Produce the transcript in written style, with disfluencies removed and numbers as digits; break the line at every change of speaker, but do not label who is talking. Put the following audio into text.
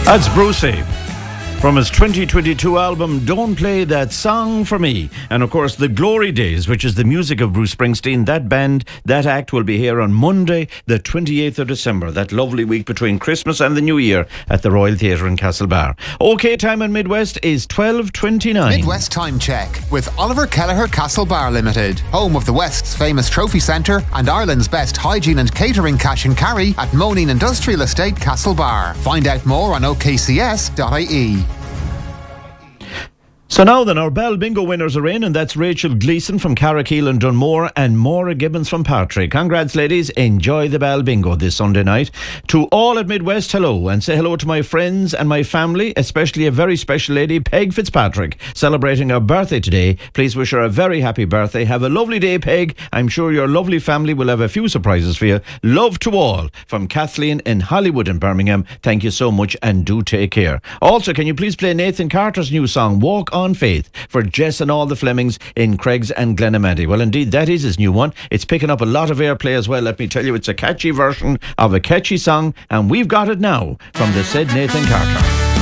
That's Brucey from his 2022 album Don't Play That Song For Me. And of course the Glory Days, which is the music of Bruce Springsteen. That band, that act will be here on Monday the 28th of December, that lovely week between Christmas and the New Year at the Royal Theatre in Castlebar. OK, time in Midwest is 12:29.
Midwest Time Check with Oliver Kelleher Castlebar Limited, home of the West's famous trophy centre and Ireland's best hygiene and catering cash and carry at Moneen Industrial Estate, Castlebar. Find out more on okcs.ie.
So now then, our Bell Bingo winners are in, and that's Rachel Gleeson from Carrickeel and Dunmore and Maura Gibbons from Patrick. Congrats, ladies. Enjoy the Bell Bingo this Sunday night. To all at Midwest, hello, and say hello to my friends and my family, especially a very special lady, Peg Fitzpatrick, celebrating her birthday today. Please wish her a very happy birthday. Have a lovely day, Peg. I'm sure your lovely family will have a few surprises for you. Love to all. From Kathleen in Hollywood in Birmingham. Thank you so much and do take care. Also, can you please play Nathan Carter's new song, Walk On Faith, for Jess and all the Flemings in Craigs and Glenamaddy? Well, indeed, that is his new one. It's picking up a lot of airplay as well. Let me tell you, it's a catchy version of a catchy song, and we've got it now from the said Nathan Carter.